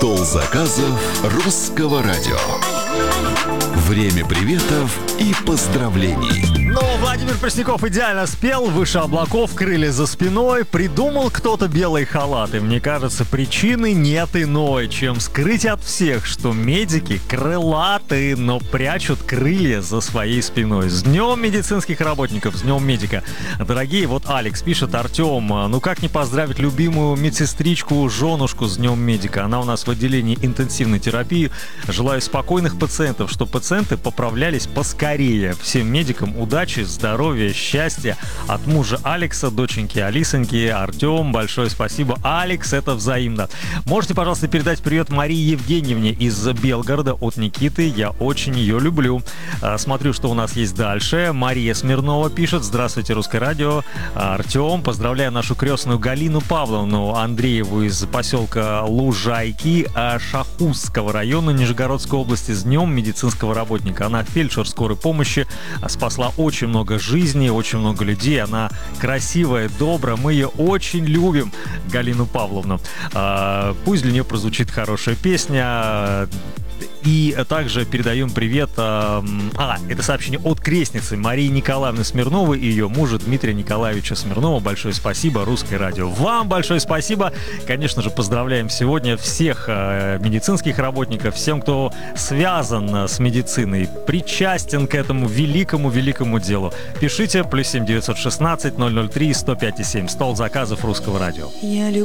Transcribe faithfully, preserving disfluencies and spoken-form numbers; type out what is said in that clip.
Стол заказов русского радио. Время приветов и поздравлений. Ну, Владимир Пресняков идеально спел, выше облаков, крылья за спиной. Придумал кто-то белый халат. И мне кажется, причины нет иной, чем скрыть от всех, что медики крылатые, но прячут крылья за своей спиной. С днем медицинских работников, с днем медика. Дорогие, вот Алекс пишет: Артем, ну как не поздравить любимую медсестричку, женушку с днем медика? Она у нас в отделении интенсивной терапии. Желаю спокойных пациентов, чтобы пациенты поправлялись поскорее. Всем медикам удачи, здоровья, счастья. От мужа Алекса, доченьки Алисоньки, Артем, большое спасибо. Алекс, это взаимно. Можете, пожалуйста, передать привет Марии Евгеньевне из Белгорода от Никиты. Я очень ее люблю. Смотрю, что у нас есть дальше. Мария Смирнова пишет: здравствуйте, Русское радио. Артем, поздравляю нашу крестную Галину Павловну Андрееву из поселка Лужайки Шахузского района Нижегородской области с днем медицинского работника. Она фельдшер скорой помощи, спасла очень много жизней, очень много людей. Она красивая, добрая. Мы ее очень любим, Галину Павловну. Пусть для нее прозвучит хорошая песня. И также передаем привет. А, это сообщение от крестницы Марии Николаевны Смирновой и ее мужа Дмитрия Николаевича Смирнова. Большое спасибо, Русское радио. Вам большое спасибо. Конечно же, поздравляем сегодня всех медицинских работников, всем, кто связан с медициной, причастен к этому великому-великому делу. Пишите: плюс семь девятьсот шестнадцать ноль ноль три сто пять и семь. Стол заказов Русского радио.